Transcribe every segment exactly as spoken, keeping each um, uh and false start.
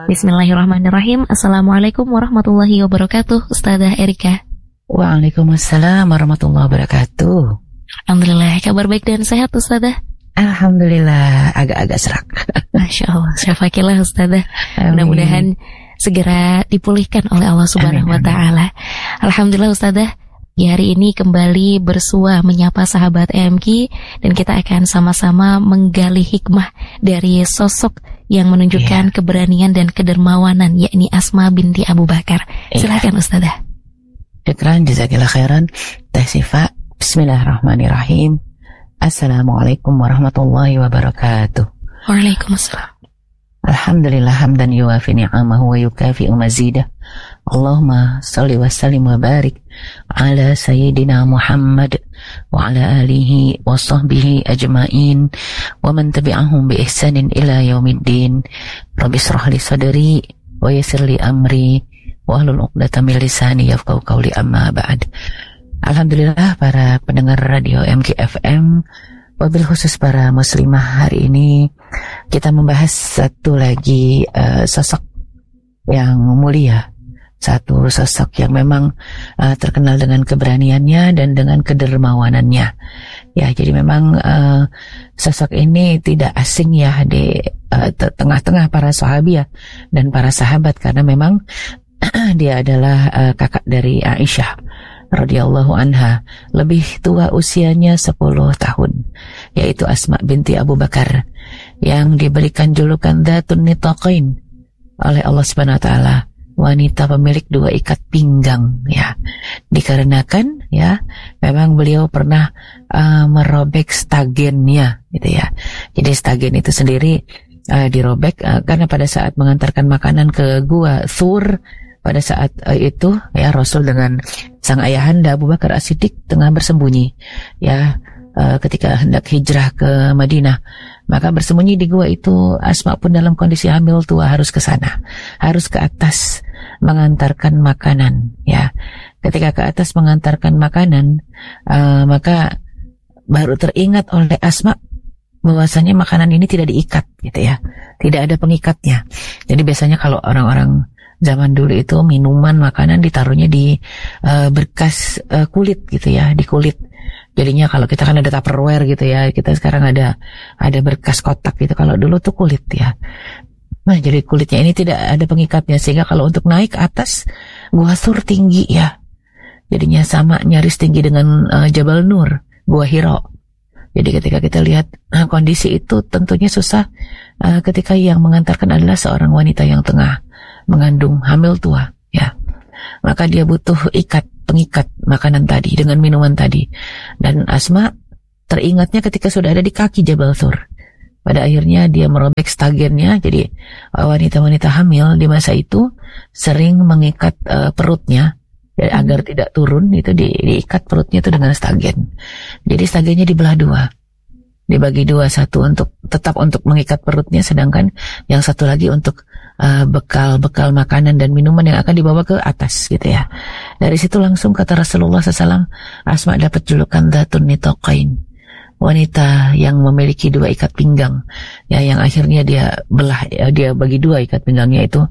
Bismillahirrahmanirrahim. Assalamualaikum warahmatullahi wabarakatuh. Ustazah Erika. Waalaikumsalam warahmatullahi wabarakatuh. Alhamdulillah, kabar baik dan sehat Ustazah? Alhamdulillah, agak-agak serak. Masya Allah, syafakillah Ustazah. Mudah-mudahan segera dipulihkan oleh Allah Subhanahu wa Ta'ala. Alhamdulillah Ustazah, di hari ini kembali bersua menyapa sahabat E M Q, dan kita akan sama-sama menggali hikmah dari sosok yang menunjukkan yeah. keberanian dan kedermawanan, yakni Asma binti Abu Bakar. Silakan yeah. Ustazah. Syukran, jazakillah khairan. Teh Sifa, bismillahirrahmanirrahim. Assalamualaikum warahmatullahi wabarakatuh. Waalaikumsalam. Alhamdulillah hamdan yuwafi ni'amahu wa yukafi'u mazidah. Allahumma salli wa sallim wa barik ala sayyidina Muhammad wa ala alihi wa sahbihi ajma'in wa man tabi'ahum bi ihsanin ila yaumiddin. Rabbi shrah li sadri wa yassir li amri wa hlul 'uqdatam min lisani yafqahu qawli, amma ba'd. Alhamdulillah para pendengar radio M K F M, wabil khusus para muslimah, hari ini kita membahas satu lagi uh, sosok yang mulia, satu sosok yang memang uh, terkenal dengan keberaniannya dan dengan kedermawanannya. Ya, jadi memang uh, sosok ini tidak asing ya di uh, tengah-tengah para sahabiah dan para sahabat, karena memang dia adalah uh, kakak dari Aisyah radhiyallahu anha, lebih tua usianya sepuluh tahun, yaitu Asma binti Abu Bakar, yang diberikan julukan Dzatun Nitaqain oleh Allah Subhanahu wa Ta'ala, wanita pemilik dua ikat pinggang, ya, dikarenakan ya memang beliau pernah uh, merobek stagennya, gitu ya. Jadi stagen itu sendiri uh, dirobek uh, karena pada saat mengantarkan makanan ke gua Thur, pada saat uh, itu ya Rasul dengan sang ayahanda Abu Bakar As-Siddiq tengah bersembunyi, ya, uh, ketika hendak hijrah ke Madinah, maka bersembunyi di gua itu. Asma pun dalam kondisi hamil tua harus ke sana, harus ke atas mengantarkan makanan, ya. Ketika ke atas mengantarkan makanan, uh, maka baru teringat oleh Asma bahwasanya makanan ini tidak diikat, gitu ya, tidak ada pengikatnya. Jadi biasanya kalau orang-orang zaman dulu itu minuman, makanan ditaruhnya di uh, berkas uh, kulit, gitu ya, di kulit. Jadinya kalau kita kan ada Tupperware gitu ya, kita sekarang ada ada berkas kotak gitu. Kalau dulu tuh kulit, ya. Nah, jadi kulitnya ini tidak ada pengikatnya, sehingga kalau untuk naik ke atas Gua Thur tinggi, ya. Jadinya sama nyaris tinggi dengan uh, Jabal Nur, Gua Hira. Jadi ketika kita lihat uh, kondisi itu tentunya susah uh, ketika yang mengantarkan adalah seorang wanita yang tengah mengandung, hamil tua, ya. Maka dia butuh ikat, pengikat makanan tadi dengan minuman tadi. Dan Asma teringatnya ketika sudah ada di kaki Jabal Thur. Pada akhirnya dia merobek stagennya. Jadi wanita-wanita hamil di masa itu sering mengikat uh, perutnya ya, agar tidak turun, itu di, diikat perutnya itu dengan stagen. Jadi stagennya dibelah dua, dibagi dua, satu untuk tetap untuk mengikat perutnya, sedangkan yang satu lagi untuk Uh, bekal-bekal makanan dan minuman yang akan dibawa ke atas, gitu ya. Dari situ langsung kata Rasulullah shallallahu alaihi wasallam, Asma dapat julukan Dzatun Nitaqain, wanita yang memiliki dua ikat pinggang, ya, yang akhirnya dia belah, ya, dia bagi dua ikat pinggangnya itu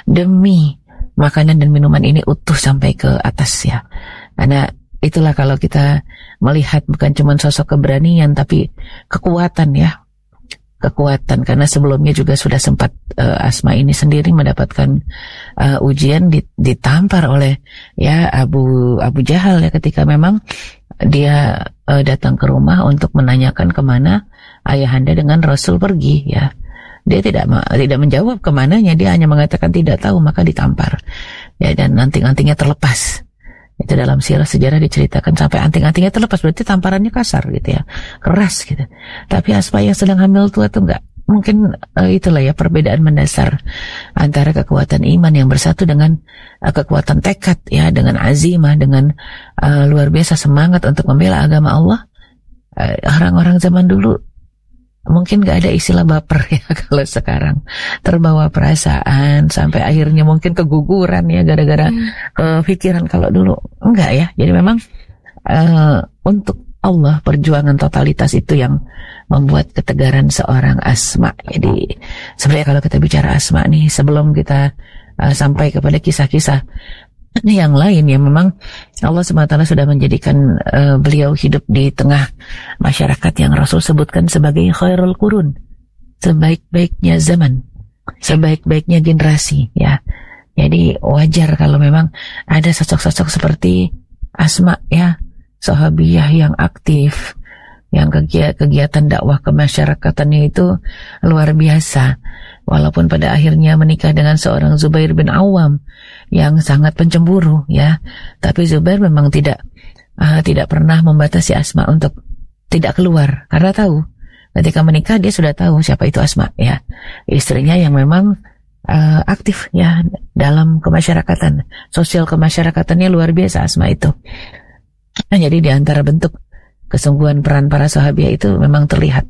demi makanan dan minuman ini utuh sampai ke atas, ya. Karena itulah kalau kita melihat bukan cuma sosok keberanian tapi kekuatan, ya, kekuatan. Karena sebelumnya juga sudah sempat uh, Asma ini sendiri mendapatkan uh, ujian ditampar oleh ya Abu Abu Jahal, ya, ketika memang dia uh, datang ke rumah untuk menanyakan kemana ayahanda dengan Rasul pergi, ya. Dia tidak tidak menjawab kemananya, dia hanya mengatakan tidak tahu, maka ditampar, ya, dan anting-antingnya terlepas. Itu dalam sirah sejarah diceritakan sampai anting-antingnya terlepas, berarti tamparannya kasar, gitu ya, keras gitu. Tapi Asma yang sedang hamil tua tuh enggak. Mungkin uh, itulah ya perbedaan mendasar antara kekuatan iman yang bersatu dengan uh, kekuatan tekad, ya, dengan azimah, dengan uh, luar biasa semangat untuk membela agama Allah. Uh, orang-orang zaman dulu mungkin gak ada istilah baper, ya. Kalau sekarang terbawa perasaan sampai akhirnya mungkin keguguran, ya, gara-gara hmm. uh, pikiran. Kalau dulu enggak, ya. Jadi memang uh, untuk Allah, perjuangan totalitas itu yang membuat ketegaran seorang Asma. Jadi sebenarnya kalau kita bicara Asma nih, sebelum kita uh, sampai kepada kisah-kisah ini yang lain, ya memang Allah subhanahu wa taala sudah menjadikan uh, beliau hidup di tengah masyarakat yang Rasul sebutkan sebagai khairul qurun, sebaik-baiknya zaman, sebaik-baiknya generasi, ya. Jadi wajar kalau memang ada sosok-sosok seperti Asma, ya, sahabiyah yang aktif, yang kegiatan, kegiatan dakwah kemasyarakatan itu luar biasa. Walaupun pada akhirnya menikah dengan seorang Zubair bin Awam yang sangat pencemburu, ya, tapi Zubair memang tidak uh, tidak pernah membatasi Asma untuk tidak keluar, karena tahu ketika menikah dia sudah tahu siapa itu Asma, ya, istrinya yang memang uh, aktif, ya, dalam kemasyarakatan, sosial kemasyarakatannya luar biasa Asma itu. Nah, jadi di antara bentuk kesungguhan peran para sahabiah itu memang terlihat.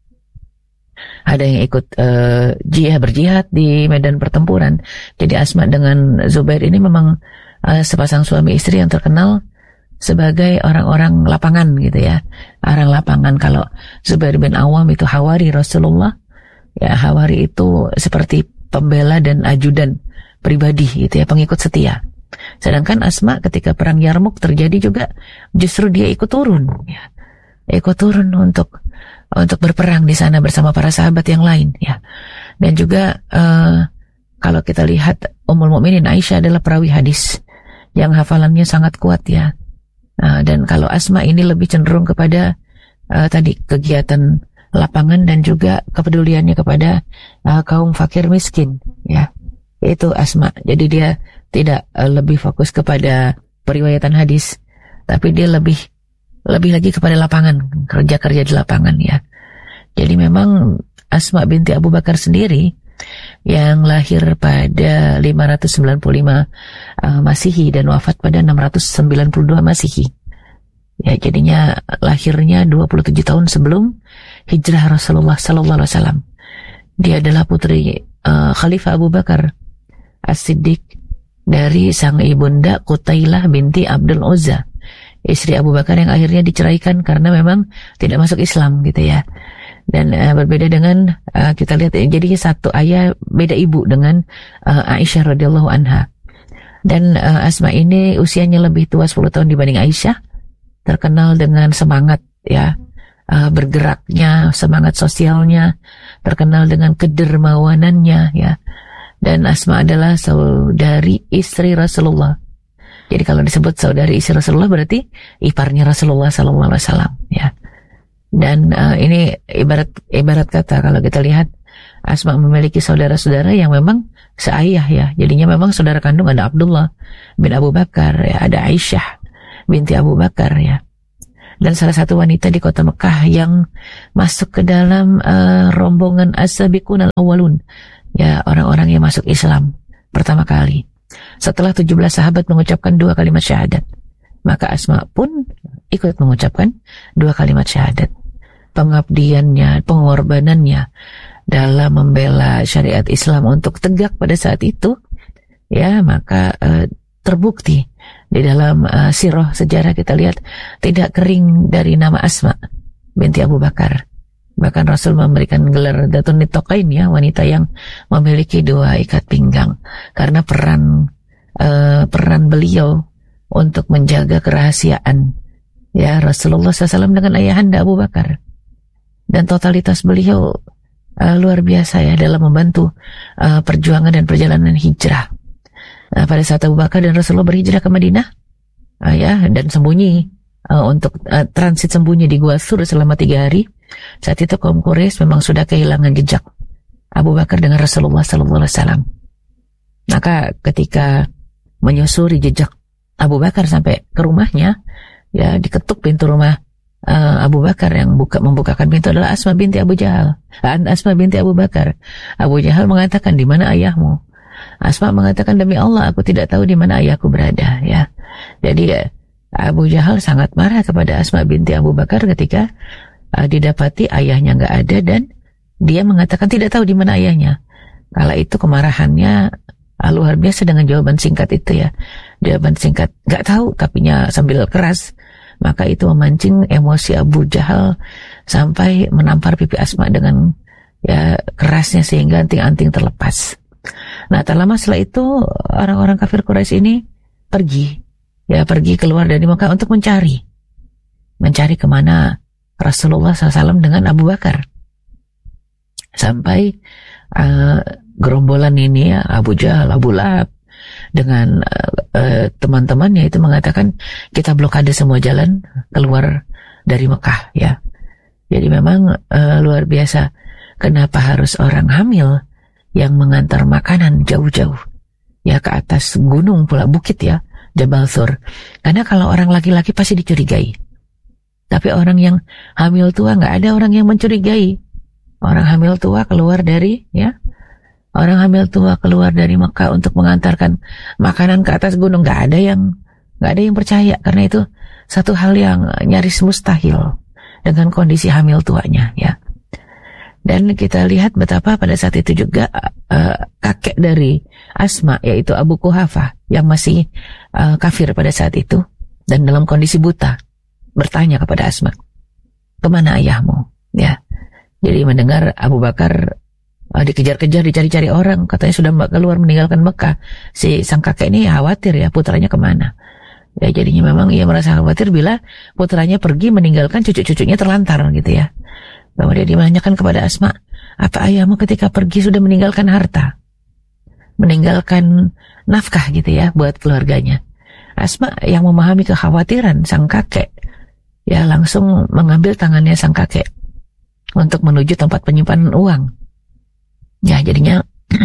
Ada yang ikut uh, jihad, berjihad di medan pertempuran. Jadi Asma dengan Zubair ini memang uh, sepasang suami istri yang terkenal sebagai orang-orang lapangan, gitu ya. Orang lapangan. Kalau Zubair bin Awam itu hawari Rasulullah, ya, hawari itu seperti pembela dan ajudan pribadi, gitu ya, pengikut setia. Sedangkan Asma ketika perang Yarmuk terjadi juga justru dia ikut turun, ya, ikut turun untuk untuk berperang di sana bersama para sahabat yang lain, ya. Dan juga uh, kalau kita lihat Ummul Mukminin Aisyah adalah perawi hadis yang hafalannya sangat kuat, ya. Uh, dan kalau Asma ini lebih cenderung kepada uh, tadi kegiatan lapangan dan juga kepeduliannya kepada uh, kaum fakir miskin, ya. Itu Asma. Jadi dia tidak uh, lebih fokus kepada periwayatan hadis, tapi dia lebih lebih lagi kepada lapangan, kerja-kerja di lapangan, ya. Jadi memang Asma binti Abu Bakar sendiri yang lahir pada lima ratus sembilan puluh lima uh, Masehi dan wafat pada enam ratus sembilan puluh dua Masehi. Ya, jadinya lahirnya dua puluh tujuh tahun sebelum hijrah Rasulullah sallallahu alaihi wasallam. Dia adalah putri uh, Khalifah Abu Bakar As-Siddiq dari sang ibunda Qutailah binti Abdul Uzza, istri Abu Bakar yang akhirnya diceraikan karena memang tidak masuk Islam, gitu ya. Dan uh, berbeda dengan uh, kita lihat, jadi satu ayah beda ibu dengan uh, Aisyah radhiyallahu anha. Dan uh, Asma ini usianya lebih tua sepuluh tahun dibanding Aisyah, terkenal dengan semangat, ya, uh, bergeraknya, semangat sosialnya, terkenal dengan kedermawanannya, ya. Dan Asma adalah saudari istri Rasulullah. Jadi kalau disebut saudari istri Rasulullah berarti iparnya Rasulullah sallallahu alaihi wasallam, ya. Dan uh, ini ibarat ibarat kata kalau kita lihat Asma memiliki saudara-saudara yang memang seayah, ya. Jadinya memang saudara kandung ada Abdullah bin Abu Bakar, ya, ada Aisyah binti Abu Bakar, ya. Dan salah satu wanita di kota Mekah yang masuk ke dalam uh, rombongan as-sabiqun al-awwalun, ya, orang-orang yang masuk Islam pertama kali. Setelah tujuh belas sahabat mengucapkan dua kalimat syahadat, maka Asma pun ikut mengucapkan dua kalimat syahadat. Pengabdiannya, pengorbanannya dalam membela syariat Islam untuk tegak pada saat itu, ya, maka uh, terbukti di dalam uh, sirah sejarah kita lihat tidak kering dari nama Asma binti Abu Bakar. Bahkan Rasul memberikan gelar Datun Nitokain, ya, wanita yang memiliki dua ikat pinggang, karena peran uh, peran beliau untuk menjaga kerahasiaan, ya, Rasulullah shallallahu alaihi wasallam dengan ayahanda Abu Bakar. Dan totalitas beliau uh, luar biasa, ya, dalam membantu uh, perjuangan dan perjalanan hijrah. Nah, pada saat Abu Bakar dan Rasulullah berhijrah ke Madinah, uh, ya, dan sembunyi uh, untuk uh, transit sembunyi di Gua Thur selama tiga hari. Saat itu kaum Quraisy memang sudah kehilangan jejak Abu Bakar dengan Rasulullah sallallahu alaihi wasallam. Maka ketika menyusuri jejak Abu Bakar sampai ke rumahnya, ya, diketuk pintu rumah uh, Abu Bakar. Yang buka membukakan pintu adalah Asma binti Abu Jahal. Asma binti Abu Bakar. Abu Jahal mengatakan, "Di mana ayahmu?" Asma mengatakan, "Demi Allah, aku tidak tahu di mana ayahku berada." Ya, jadi ya, Abu Jahal sangat marah kepada Asma binti Abu Bakar ketika uh, didapati ayahnya nggak ada dan dia mengatakan tidak tahu di mana ayahnya. Kala itu kemarahannya uh, luar biasa dengan jawaban singkat itu, ya. Jawaban singkat nggak tahu, tapinya sambil keras Maka itu memancing emosi Abu Jahal sampai menampar pipi Asma dengan ya kerasnya sehingga anting-anting terlepas. Nah, tak lama setelah itu orang-orang kafir Quraisy ini pergi, ya pergi keluar dari Mekah untuk mencari, mencari kemana Rasulullah shallallahu alaihi wasallam dengan Abu Bakar. Sampai uh, gerombolan ini ya, Abu Jahal, Abu Lahab dengan uh, uh, teman-temannya itu mengatakan kita blokade semua jalan keluar dari Mekah ya. Jadi memang uh, luar biasa. Kenapa harus orang hamil yang mengantar makanan jauh-jauh ya ke atas gunung pula, bukit ya, Jabal Thur. Karena kalau orang laki-laki pasti dicurigai. Tapi orang yang hamil tua nggak ada orang yang mencurigai. Orang hamil tua keluar dari ya, orang hamil tua keluar dari Mekah untuk mengantarkan makanan ke atas gunung, nggak ada yang nggak ada yang percaya karena itu satu hal yang nyaris mustahil dengan kondisi hamil tuanya ya. Dan kita lihat betapa pada saat itu juga uh, kakek dari Asma yaitu Abu Quhafah yang masih uh, kafir pada saat itu dan dalam kondisi buta bertanya kepada Asma, kemana ayahmu? Ya, jadi mendengar Abu Bakar uh, dikejar-kejar, dicari-cari orang, katanya sudah keluar meninggalkan Mekah. Si sang kakek ini khawatir ya putranya kemana. Ya jadinya memang ia merasa khawatir bila putranya pergi meninggalkan cucu-cucunya terlantar gitu ya. Kemudian dia menanyakan kepada Asma, apa ayahmu ketika pergi sudah meninggalkan harta, meninggalkan nafkah gitu ya buat keluarganya. Asma yang memahami kekhawatiran sang kakek ya langsung mengambil tangannya sang kakek untuk menuju tempat penyimpanan uang. Ya jadinya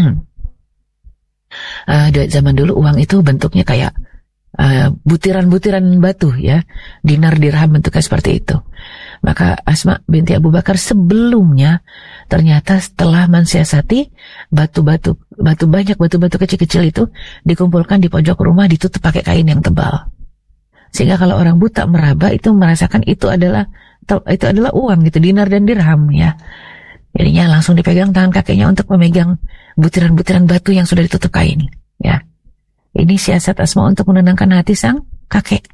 uh, zaman dulu uang itu bentuknya kayak uh, butiran-butiran batu ya, dinar dirham bentuknya seperti itu. Maka Asma binti Abu Bakar sebelumnya ternyata setelah mensiasati batu-batu, batu banyak batu-batu kecil-kecil itu dikumpulkan di pojok rumah, ditutup pakai kain yang tebal. Sehingga kalau orang buta meraba itu merasakan itu adalah itu adalah uang gitu, dinar dan dirham ya. Jadinya langsung dipegang tangan kakeknya untuk memegang butiran-butiran batu yang sudah ditutup kain ya. Ini siasat Asma untuk menenangkan hati sang kakek.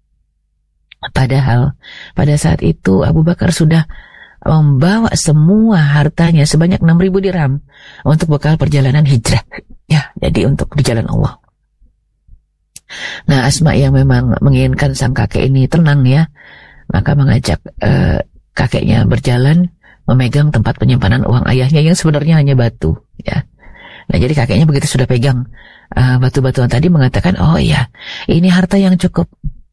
Padahal pada saat itu Abu Bakar sudah membawa semua hartanya sebanyak enam ribu dirham untuk bekal perjalanan hijrah. Ya, jadi untuk di jalan Allah. Nah, Asma yang memang menginginkan sang kakek ini tenang ya, maka mengajak uh, kakeknya berjalan memegang tempat penyimpanan uang ayahnya yang sebenarnya hanya batu. Ya. Nah, jadi kakeknya begitu sudah pegang uh, batu-batuan tadi mengatakan, oh iya, ini harta yang cukup.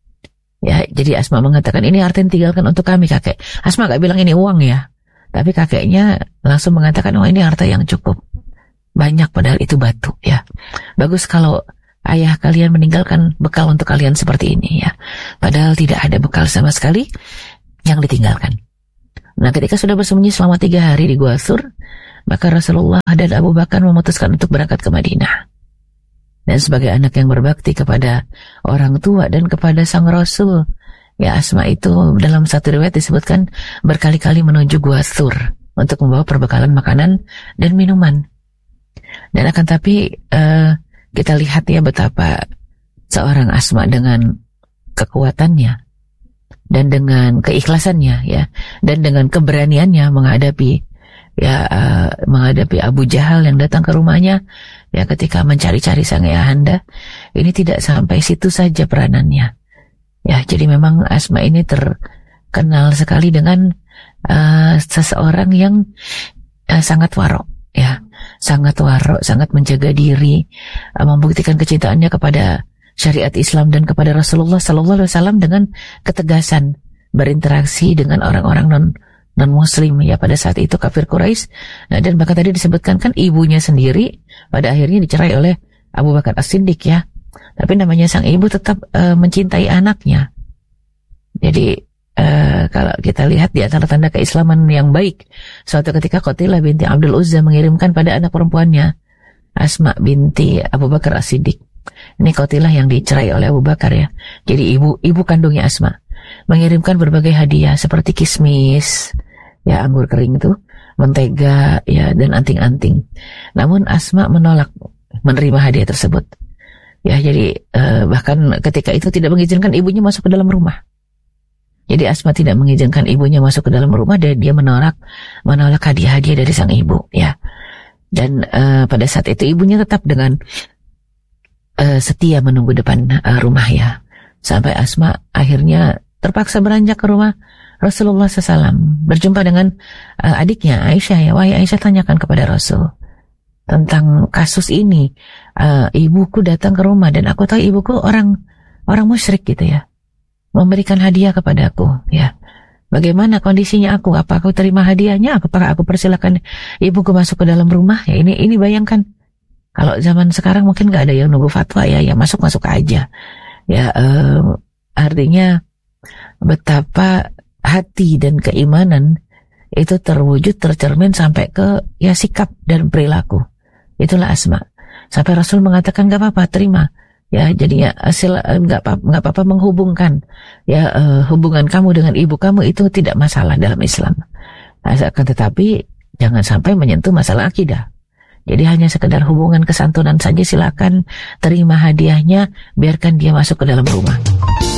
Ya, jadi Asma mengatakan ini harta yang tinggalkan untuk kami kakek. Asma gak bilang ini uang ya, tapi kakeknya langsung mengatakan oh ini harta yang cukup banyak padahal itu batu ya. Bagus kalau ayah kalian meninggalkan bekal untuk kalian seperti ini ya. Padahal tidak ada bekal sama sekali yang ditinggalkan. Nah, ketika sudah bersembunyi selama tiga hari di Gua Thur, maka Rasulullah dan Abu Bakar memutuskan untuk berangkat ke Madinah. Dan sebagai anak yang berbakti kepada orang tua dan kepada sang Rasul, ya Asma itu dalam satu riwayat disebutkan berkali-kali menuju Gua Thur untuk membawa perbekalan makanan dan minuman. Dan akan tapi uh, kita lihat ya betapa seorang Asma dengan kekuatannya dan dengan keikhlasannya ya dan dengan keberaniannya menghadapi ya uh, menghadapi Abu Jahal yang datang ke rumahnya ya ketika mencari-cari sang ayahanda. Ini tidak sampai situ saja peranannya ya. Jadi memang Asma ini terkenal sekali dengan uh, seseorang yang uh, sangat warok ya, sangat warok, sangat menjaga diri, uh, membuktikan kecintaannya kepada syariat Islam dan kepada Rasulullah Sallallahu Alaihi Wasallam dengan ketegasan berinteraksi dengan orang-orang non non Muslim ya pada saat itu kafir Quraisy. Nah, dan bahkan tadi disebutkan kan ibunya sendiri pada akhirnya dicerai oleh Abu Bakar As-Siddiq ya. Tapi namanya sang ibu tetap uh, mencintai anaknya. Jadi uh, kalau kita lihat di antara tanda keislaman yang baik, suatu ketika Qatilah binti Abdul Uzza mengirimkan pada anak perempuannya Asma binti Abu Bakar As-Siddiq. Ini Qatilah yang dicerai oleh Abu Bakar ya. Jadi ibu ibu kandungnya Asma mengirimkan berbagai hadiah seperti kismis, ya anggur kering itu, mentega, ya dan anting-anting. Namun Asma menolak menerima hadiah tersebut. Ya jadi eh, bahkan ketika itu tidak mengizinkan ibunya masuk ke dalam rumah. Jadi Asma tidak mengizinkan ibunya masuk ke dalam rumah dan dia menolak menolak hadiah-hadiah dari sang ibu, ya. Dan uh, pada saat itu ibunya tetap dengan uh, setia menunggu depan uh, rumah, ya. Sampai Asma akhirnya terpaksa beranjak ke rumah Rasulullah shallallahu alaihi wasallam, berjumpa dengan uh, adiknya Aisyah, ya. Wahai Aisyah, tanyakan kepada Rasul tentang kasus ini. Uh, ibuku datang ke rumah dan aku tahu ibuku orang orang musyrik gitu, ya, memberikan hadiah kepadaku, ya. Bagaimana kondisinya aku? Apa aku terima hadiahnya? Apakah aku persilakan ibuku masuk ke dalam rumah? Ya, ini ini bayangkan kalau zaman sekarang mungkin nggak ada yang nunggu fatwa, ya, ya masuk masuk aja, ya. Uh, artinya betapa hati dan keimanan itu terwujud, tercermin sampai ke, ya, sikap dan perilaku. Itulah Asma. Sampai Rasul mengatakan gak apa-apa, terima. Ya, jadinya hasil nggak apa nggak apa-apa menghubungkan, ya, uh, hubungan kamu dengan ibu kamu itu tidak masalah dalam Islam. Akan tetapi jangan sampai menyentuh masalah akidah. Jadi hanya sekedar hubungan kesantunan saja, silakan terima hadiahnya, biarkan dia masuk ke dalam rumah.